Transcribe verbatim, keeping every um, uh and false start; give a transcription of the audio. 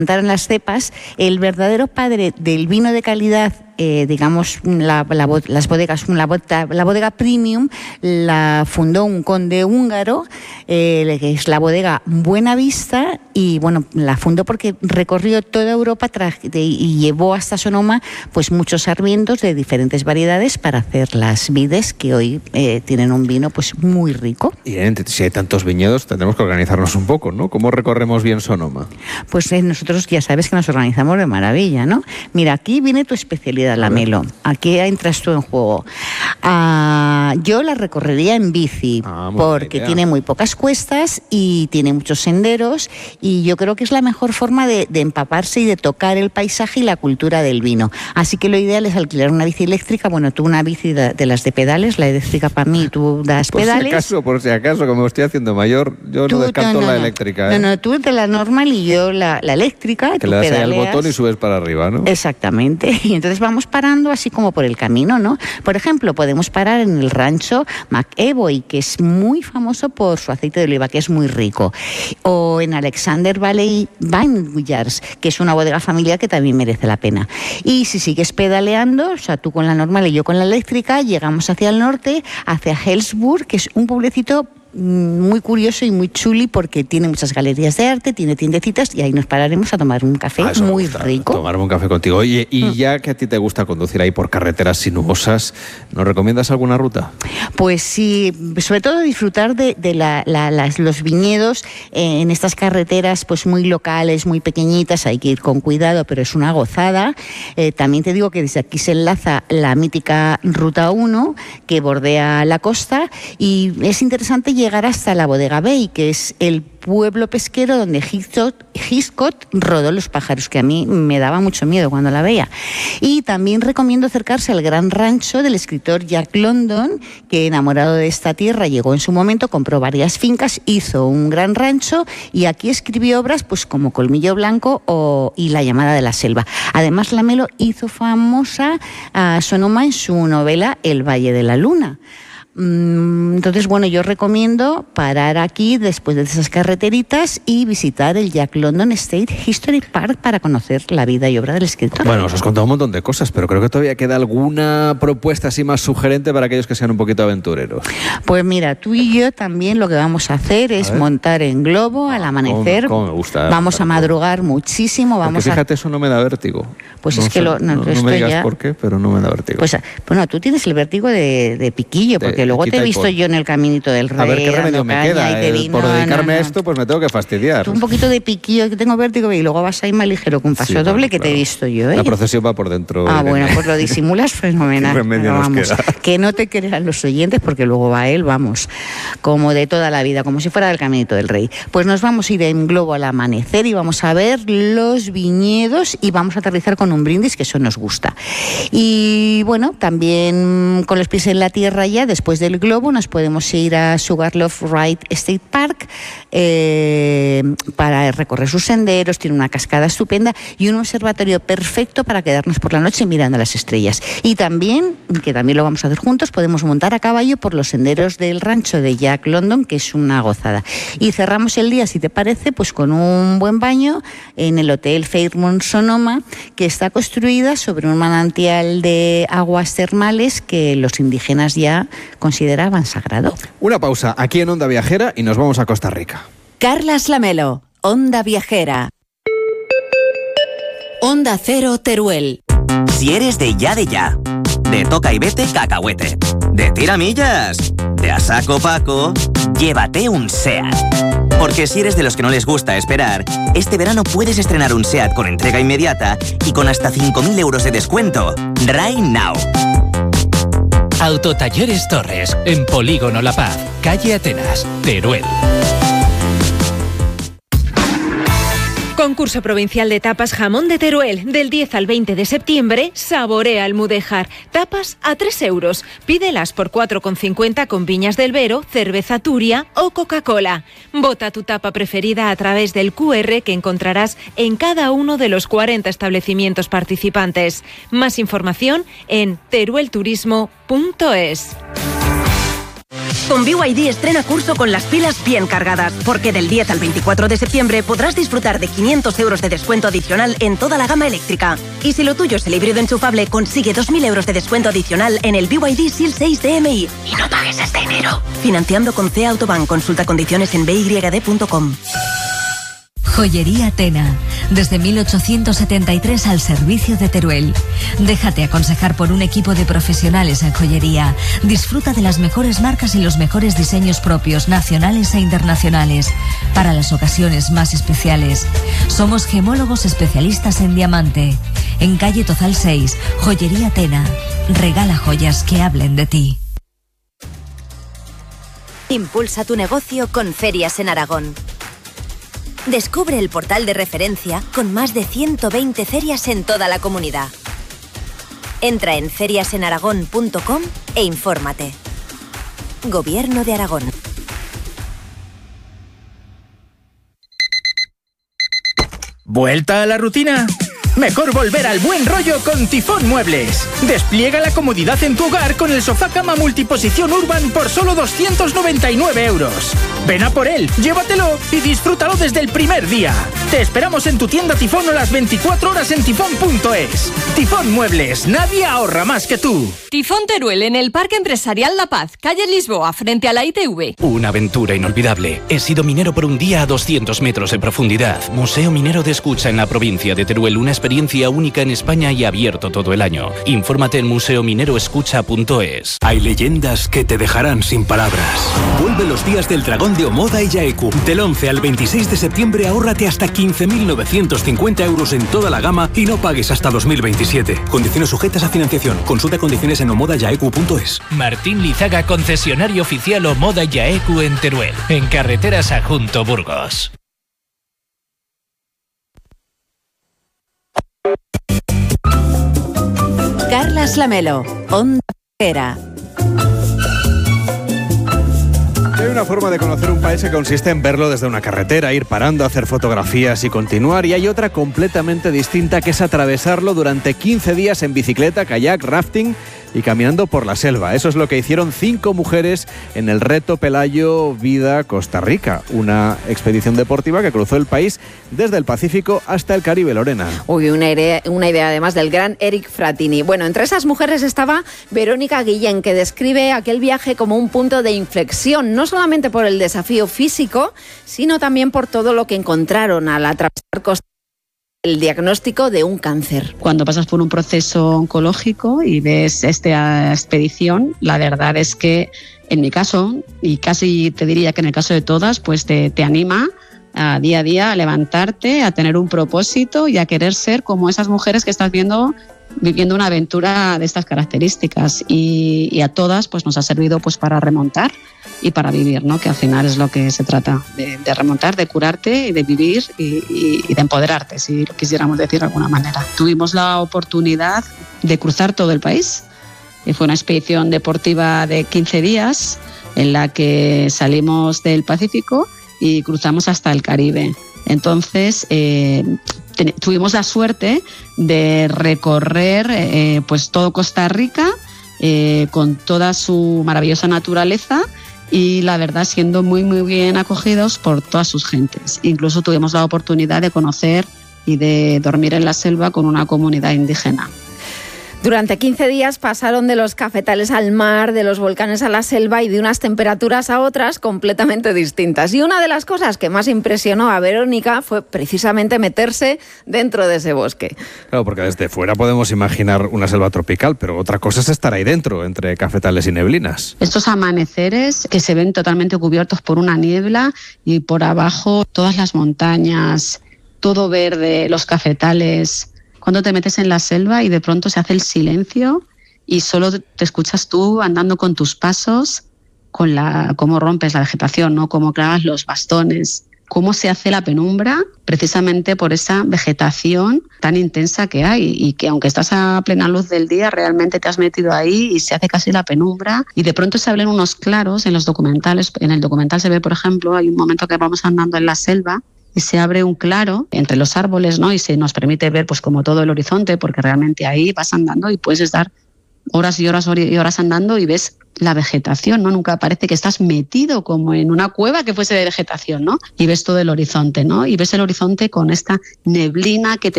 en las cepas, el verdadero padre del vino de calidad, eh, digamos, la, la, las bodegas, la, la bodega premium, la fundó un conde húngaro, eh, que es la bodega Buena Vista, y bueno, la fundó porque recorrió toda Europa y llevó hasta Sonoma pues muchos sarmientos de diferentes variedades para hacer las vides que hoy eh, tienen un vino pues muy rico. Y si hay tantos viñedos, tendremos que organizarnos un poco, ¿no? ¿Cómo recorremos bien Sonoma? Pues eh, nosotros ya sabes que nos organizamos de maravilla, ¿no? Mira, aquí viene tu especialidad, Lamelo. Aquí entras tú en juego. Uh, yo la recorrería en bici, ah, porque tiene muy pocas cuestas y tiene muchos senderos, y yo creo que es la mejor forma de, de empaparse y de tocar el paisaje y la cultura del vino. Así que lo ideal es alquilar una bici eléctrica. Bueno, tú una bici de, de las de pedales, la eléctrica para mí, tú das por pedales. Por si acaso, por si acaso, como estoy haciendo mayor, yo tú, no descarto no, no, la eléctrica. No, ¿eh? no, tú de la normal y yo la, la eléctrica. Que le das ahí al botón y subes para arriba, ¿no? Exactamente. Y entonces vamos parando así como por el camino, ¿no? Por ejemplo, podemos parar en el rancho McEvoy, que es muy famoso por su aceite de oliva, que es muy rico. O en Alexander Valley Vineyards, que es una bodega familiar que también merece la pena. Y si sigues pedaleando, o sea, tú con la normal y yo con la eléctrica, llegamos hacia el norte, hacia Hellsburg, que es un pueblecito muy curioso y muy chuli porque tiene muchas galerías de arte, tiene tiendecitas, y ahí nos pararemos a tomar un café ah, muy rico. Tomarme un café contigo. Oye, y mm. ya que a ti te gusta conducir ahí por carreteras sinuosas, ¿nos recomiendas alguna ruta? Pues sí, sobre todo disfrutar de, de la, la, las, los viñedos eh, en estas carreteras pues muy locales, muy pequeñitas. Hay que ir con cuidado, pero es una gozada. Eh, también te digo que desde aquí se enlaza la mítica Ruta uno, que bordea la costa, y es interesante llegar hasta la Bodega Bay, que es el pueblo pesquero donde Hitchcock, Hitchcock rodó Los pájaros, que a mí me daba mucho miedo cuando la veía. Y también recomiendo acercarse al gran rancho del escritor Jack London, que enamorado de esta tierra llegó en su momento, compró varias fincas, hizo un gran rancho y aquí escribió obras pues como Colmillo Blanco o, y La llamada de la selva. Además, Lamelo hizo famosa a Sonoma en su novela El Valle de la Luna. Entonces, bueno, yo recomiendo parar aquí después de esas carreteritas y visitar el Jack London State History Park para conocer la vida y obra del escritor. Bueno, os has contado un montón de cosas, pero creo que todavía queda alguna propuesta así más sugerente para aquellos que sean un poquito aventureros. Pues mira, tú y yo también lo que vamos a hacer es a montar en globo al amanecer. ¿Cómo, cómo me gusta? Vamos a madrugar muchísimo. Vamos Porque fíjate, a... eso no me da vértigo. Pues no es que sé, lo, no, no, esto no me digas ya... por qué, pero no me da vértigo. Pues bueno, tú tienes el vértigo de, de piquillo, porque de, luego te he visto yo en el Caminito del Rey. A ver qué remedio me queda. Eh, por dedicarme no, no. a esto, pues me tengo que fastidiar. Tú un poquito de piquillo, que tengo vértigo, y luego vas ahí más ligero con paso sí, doble, bueno, que claro. Te he visto yo. ¿eh? La procesión va por dentro. Ah, bueno, pues lo disimulas fenomenal. ¿Qué remedio nos vamos, queda? Que no te crean los oyentes, porque luego va él, vamos, como de toda la vida, como si fuera del Caminito del Rey. Pues nos vamos a ir en globo al amanecer y vamos a ver los viñedos y vamos a aterrizar con un brindis, que eso nos gusta. Y bueno, también con los pies en la tierra ya, después del globo, nos podemos ir a Sugarloaf Ride State Park eh, para recorrer sus senderos. Tiene una cascada estupenda y un observatorio perfecto para quedarnos por la noche mirando las estrellas. Y también, que también lo vamos a hacer juntos, podemos montar a caballo por los senderos del rancho de Jack London, que es una gozada. Y cerramos el día, si te parece, pues con un buen baño en el Hotel Fairmont Sonoma, que está construida sobre un manantial de aguas termales que los indígenas ya consideraban sagrado. Una pausa aquí en Onda Viajera y nos vamos a Costa Rica. Carlas Lamelo, Onda Viajera. Onda Cero Teruel. Si eres de ya de ya, de toca y vete cacahuete, de tiramillas, de a saco paco, llévate un SEAT. Porque si eres de los que no les gusta esperar, este verano puedes estrenar un SEAT con entrega inmediata y con hasta cinco mil euros de descuento. Right now. Autotalleres Torres, en Polígono La Paz, calle Atenas, Teruel. Concurso provincial de tapas Jamón de Teruel. Del diez al veinte de septiembre, saborea Almudéjar. Tapas a tres euros. Pídelas por cuatro con cincuenta con viñas del Vero, cerveza Turia o Coca-Cola. Vota tu tapa preferida a través del cu erre que encontrarás en cada uno de los cuarenta establecimientos participantes. Más información en teruelturismo punto es. Con B Y D estrena curso con las pilas bien cargadas, porque del diez al veinticuatro de septiembre podrás disfrutar de quinientos euros de descuento adicional en toda la gama eléctrica. Y si lo tuyo es el híbrido enchufable, consigue dos mil euros de descuento adicional en el B Y D S I L seis D M I. Y no pagues este enero. Financiando con C Autobank. Consulta condiciones en b y d punto com. Joyería Tena, desde mil ochocientos setenta y tres al servicio de Teruel. Déjate aconsejar por un equipo de profesionales en joyería. Disfruta de las mejores marcas y los mejores diseños propios, nacionales e internacionales, para las ocasiones más especiales. Somos gemólogos especialistas en diamante. En calle Tozal seis, Joyería Tena. Regala joyas que hablen de ti. Impulsa tu negocio con Ferias en Aragón. Descubre el portal de referencia con más de ciento veinte ferias en toda la comunidad. Entra en ferias en aragón punto com e infórmate. Gobierno de Aragón. ¿Vuelta a la rutina? Mejor volver al buen rollo con Tifón Muebles. Despliega la comodidad en tu hogar con el sofá cama multiposición Urban por solo doscientos noventa y nueve euros. Ven a por él, llévatelo y disfrútalo desde el primer día. Te esperamos en tu tienda Tifón o las veinticuatro horas en tifón punto es. Tifón Muebles, nadie ahorra más que tú. Tifón Teruel en el Parque Empresarial La Paz, calle Lisboa, frente a la I T V. Una aventura inolvidable. He sido minero por un día a doscientos metros de profundidad. Museo Minero de Escucha en la provincia de Teruel, una experiencia única en España y abierto todo el año. Infórmate en museo minero escucha punto es. Hay leyendas que te dejarán sin palabras. Vuelve los días del dragón de Omoda y Yaeku. Del once al veintiséis de septiembre ahórrate hasta quince mil novecientos cincuenta euros en toda la gama y no pagues hasta dos mil veintisiete. Condiciones sujetas a financiación. Consulta condiciones en omoda yaeku punto es. Martín Lizaga, concesionario oficial Omoda Yaeku en Teruel, en carreteras a Junto Burgos. Carlas Lamelo, Onda Viajera. Hay una forma de conocer un país que consiste en verlo desde una carretera, ir parando, hacer fotografías y continuar. Y hay otra completamente distinta, que es atravesarlo durante quince días en bicicleta, kayak, rafting y caminando por la selva. Eso es lo que hicieron cinco mujeres en el Reto Pelayo Vida Costa Rica, una expedición deportiva que cruzó el país desde el Pacífico hasta el Caribe. Lorena. Uy, una idea, una idea además del gran Eric Fratini. Bueno, entre esas mujeres estaba Verónica Guillén, que describe aquel viaje como un punto de inflexión, no solamente por el desafío físico, sino también por todo lo que encontraron al atravesar Costa Rica. El diagnóstico de un cáncer. Cuando pasas por un proceso oncológico y ves esta expedición, la verdad es que en mi caso, y casi te diría que en el caso de todas, pues te, te anima a día a día a levantarte, a tener un propósito y a querer ser como esas mujeres que estás viendo viviendo una aventura de estas características, y, y a todas pues nos ha servido pues para remontar y para vivir, ¿no? Que al final es lo que se trata, de, de remontar, de curarte y de vivir y, y, y de empoderarte, si lo quisiéramos decir de alguna manera. Tuvimos la oportunidad de cruzar todo el país, y fue una expedición deportiva de quince días en la que salimos del Pacífico y cruzamos hasta el Caribe. Entonces, eh, ten, tuvimos la suerte de recorrer eh, pues todo Costa Rica eh, con toda su maravillosa naturaleza, y la verdad siendo muy muy bien acogidos por todas sus gentes. Incluso tuvimos la oportunidad de conocer y de dormir en la selva con una comunidad indígena. Durante quince días pasaron de los cafetales al mar, de los volcanes a la selva y de unas temperaturas a otras completamente distintas. Y una de las cosas que más impresionó a Verónica fue precisamente meterse dentro de ese bosque. Claro, porque desde fuera podemos imaginar una selva tropical, pero otra cosa es estar ahí dentro, entre cafetales y neblinas. Estos amaneceres que se ven totalmente cubiertos por una niebla, y por abajo todas las montañas, todo verde, los cafetales. Cuando te metes en la selva y de pronto se hace el silencio y solo te escuchas tú andando con tus pasos, con la cómo rompes la vegetación, ¿no? Cómo clavas los bastones, cómo se hace la penumbra precisamente por esa vegetación tan intensa que hay, y que aunque estás a plena luz del día realmente te has metido ahí y se hace casi la penumbra, y de pronto se abren unos claros en los documentales. En el documental se ve, por ejemplo, hay un momento que vamos andando en la selva y se abre un claro entre los árboles, ¿no? Y se nos permite ver pues como todo el horizonte, porque realmente ahí vas andando y puedes estar horas y horas y horas andando y ves la vegetación, ¿no? Nunca parece que estás metido como en una cueva que fuese de vegetación, ¿no? Y ves todo el horizonte, ¿no? Y ves el horizonte con esta neblina que te